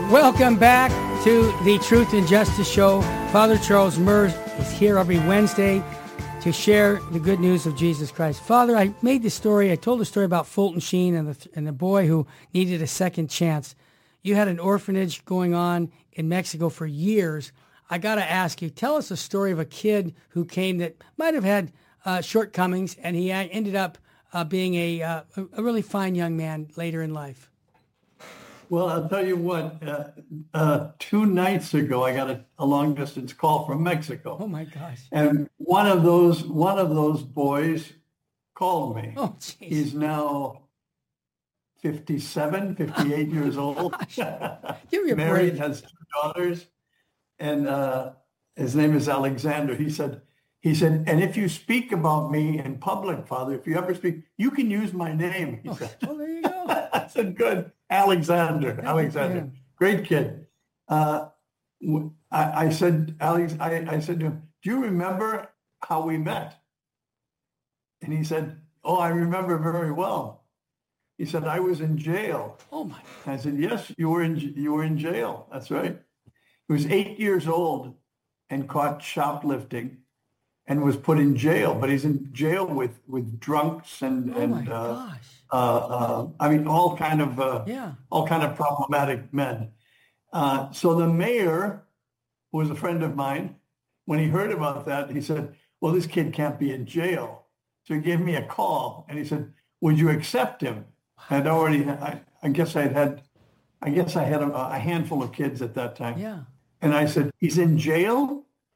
Welcome back to the Truth and Justice Show. Father Charles Murr is here every Wednesday to share the good news of Jesus Christ. Father, I told the story about Fulton Sheen and the boy who needed a second chance. You had an orphanage going on in Mexico for years. I got to ask you, tell us a story of a kid who came that might have had shortcomings, and he ended up being a really fine young man later in life. Well, I'll tell you what, 2 nights ago, I got a long distance call from Mexico. Oh my gosh. And one of those boys called me. Oh, geez. He's now 58 years old. Give me a Married, break. has 2 daughters. And his name is Alexander. He said, and if you speak about me in public, Father, if you ever speak, you can use my name. He said. Well, there you go. I said, good. Alexander, great kid. I said, Alex, I said to him, do you remember how we met? And he said, oh, I remember very well. He said, I was in jail. Oh my. I said, yes, you were in jail. That's right. He was 8 years old and caught shoplifting and was put in jail, but he's in jail with drunks and gosh. all kind of problematic men. So the mayor, who was a friend of mine, when he heard about that, he said, well, this kid can't be in jail. So he gave me a call and he said, would you accept him? I guess I had a handful of kids at that time. Yeah. And I said, he's in jail?